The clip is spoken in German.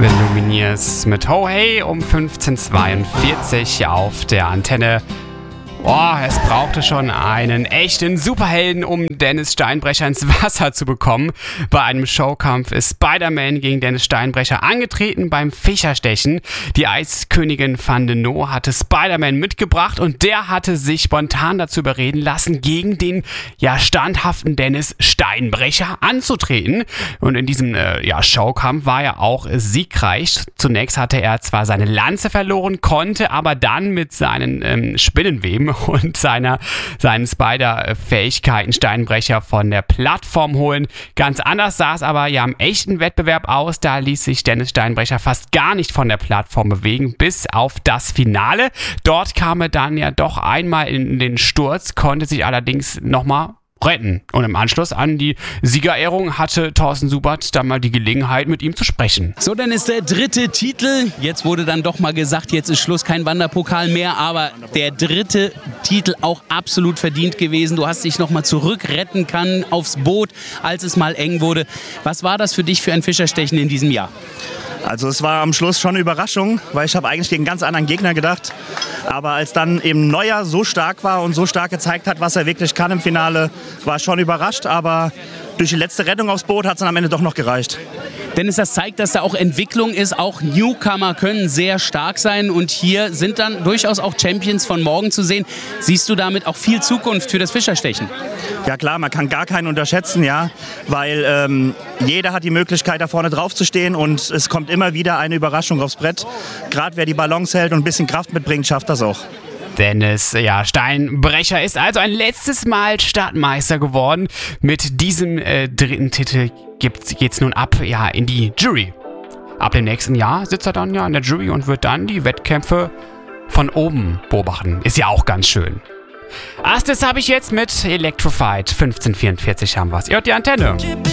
The Lumineers mit Ho Hey um 15:42 auf der Antenne. Es brauchte schon einen echten Superhelden, um Dennis Steinbrecher ins Wasser zu bekommen. Bei einem Showkampf ist Spider-Man gegen Dennis Steinbrecher angetreten beim Fischerstechen. Die Eiskönigin Van de Noo hatte Spider-Man mitgebracht und der hatte sich spontan dazu überreden lassen, gegen den standhaften Dennis Steinbrecher anzutreten. Und in diesem Showkampf war er auch siegreich. Zunächst hatte er zwar seine Lanze verloren, konnte aber dann mit seinen Spinnenweben und seinen Spider-Fähigkeiten Steinbrecher von der Plattform holen. Ganz anders sah es aber im echten Wettbewerb aus. Da ließ sich Dennis Steinbrecher fast gar nicht von der Plattform bewegen, bis auf das Finale. Dort kam er dann doch einmal in den Sturz, konnte sich allerdings nochmal retten. Und im Anschluss an die Siegerehrung hatte Thorsten Subert dann mal die Gelegenheit, mit ihm zu sprechen. So, dann ist der 3. Titel. Jetzt wurde dann doch mal gesagt, jetzt ist Schluss, kein Wanderpokal mehr. Aber der 3. Titel auch absolut verdient gewesen. Du hast dich noch mal zurückretten können aufs Boot, als es mal eng wurde. Was war das für dich für ein Fischerstechen in diesem Jahr? Also es war am Schluss schon eine Überraschung, weil ich habe eigentlich gegen einen ganz anderen Gegner gedacht. Aber als dann eben Neuer so stark war und so stark gezeigt hat, was er wirklich kann im Finale, war ich schon überrascht. Aber durch die letzte Rettung aufs Boot hat es dann am Ende doch noch gereicht. Dennis, das zeigt, dass da auch Entwicklung ist. Auch Newcomer können sehr stark sein. Und hier sind dann durchaus auch Champions von morgen zu sehen. Siehst du damit auch viel Zukunft für das Fischerstechen? Ja klar, man kann gar keinen unterschätzen, weil jeder hat die Möglichkeit, da vorne drauf zu stehen und es kommt immer wieder eine Überraschung aufs Brett. Gerade wer die Balance hält und ein bisschen Kraft mitbringt, schafft das auch. Dennis Steinbrecher ist also ein letztes Mal Stadtmeister geworden. Mit diesem 3. Titel geht's nun ab in die Jury. Ab dem nächsten Jahr sitzt er dann in der Jury und wird dann die Wettkämpfe von oben beobachten. Ist ja auch ganz schön. Das habe ich jetzt mit Electrified. 15:44 haben wir's. Ihr hört die Antenne.